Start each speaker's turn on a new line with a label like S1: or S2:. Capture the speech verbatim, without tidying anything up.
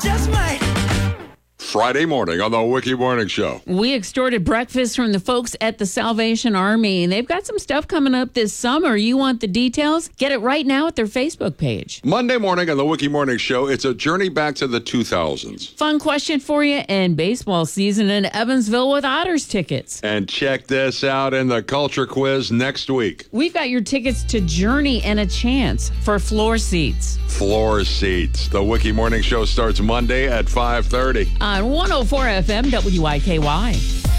S1: just might.
S2: Friday morning on the Wiki Morning Show.
S3: We extorted breakfast from the folks at the Salvation Army. They've got some stuff coming up this summer. You want the details? Get it right now at their Facebook page.
S2: Monday morning on the Wiki Morning Show, it's a journey back to the two thousands.
S3: Fun question for you, and baseball season in Evansville with Otters tickets.
S2: And check this out in the Culture Quiz next week.
S3: We've got your tickets to Journey and a chance for floor seats.
S2: Floor seats. The Wiki Morning Show starts Monday at five thirty.
S3: On one oh four F M W I K Y.